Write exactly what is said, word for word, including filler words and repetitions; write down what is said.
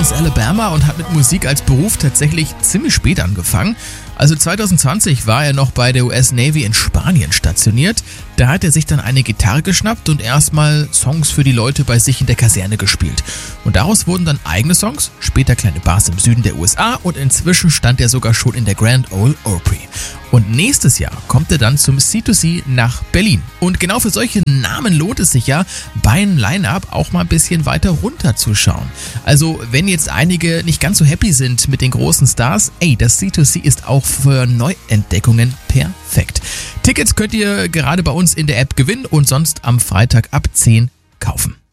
aus Alabama und hat mit Musik als Beruf tatsächlich ziemlich spät angefangen. Also zwanzig zwanzig war er noch bei der U S Navy in Spanien stationiert. Da hat er sich dann eine Gitarre geschnappt und erstmal Songs für die Leute bei sich in der Kaserne gespielt. Und daraus wurden dann eigene Songs, später kleine Bars im Süden der U S A und inzwischen stand er sogar schon in der Grand Ole Opry. Und nächstes Jahr kommt er dann zum C zwei C nach Berlin. Und genau für solche Namen lohnt es sich ja, bei einem Line-Up auch mal ein bisschen weiter runterzuschauen. Also wenn jetzt einige nicht ganz so happy sind mit den großen Stars, ey, das C zwei C ist auch für Neuentdeckungen perfekt. Tickets könnt ihr gerade bei uns in der App gewinnen und sonst am Freitag ab zehn kaufen.